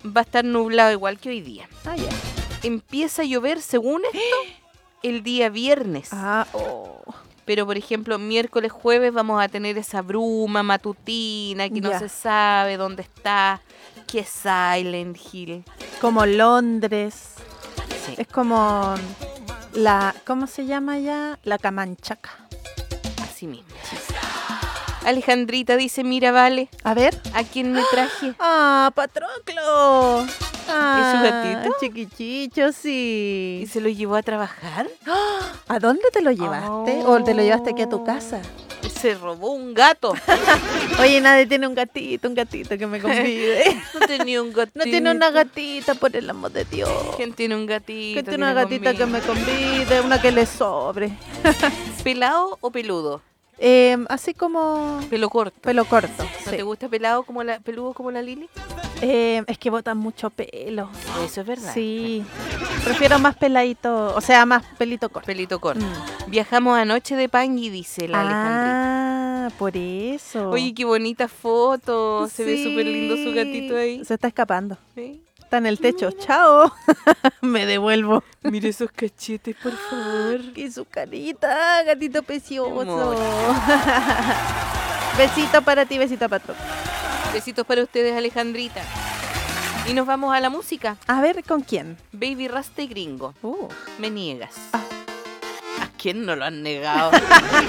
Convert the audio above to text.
va a estar nublado igual que hoy día. Ah, ya. Empieza a llover, según esto, el día viernes. Oh. Pero, por ejemplo, miércoles, jueves vamos a tener esa bruma matutina que no Ya. se sabe dónde está, que es Silent Hill. Como Londres. Sí. Es como ¿cómo se llama ya? La Camanchaca. Así mismo. Alejandrita dice, mira, vale, A ver. ¿a quién me traje? ¡Ah, Patroclo! ¿Es su gatito? Chiquichicho, sí. ¿Y se lo llevó a trabajar? ¿A dónde te lo llevaste? ¿O te lo llevaste aquí a tu casa? Se robó un gato. Oye, nadie tiene un gatito que me convide. No tenía un gatito. No tiene una gatita, por el amor de Dios. ¿Quién tiene un gatito? Que tiene una gatita que me convide, una que le sobre. ¿Pelado o peludo? Así como Pelo corto. pelo corto. ¿No Sí. te gusta peludo como la Lili? Es que botan mucho pelo. Eso es verdad. Sí. Prefiero más peladito, o sea, más pelito corto. Pelito corto. Viajamos anoche de Pangui, dice la Alejandrita. Ah, por eso. Oye, qué bonita foto. Se ve Sí. súper lindo su gatito ahí. Se está escapando. ¿Sí? Está en el techo. Chao. Me devuelvo. Mire esos cachetes, por favor. Y su carita, gatito precioso. Amor. Besito para ti, besito para otro. Besitos para ustedes, Alejandrita. Y nos vamos a la música. A ver, ¿con quién? Baby Rasta y Gringo. Me niegas. Ah. ¿A quién no lo han negado?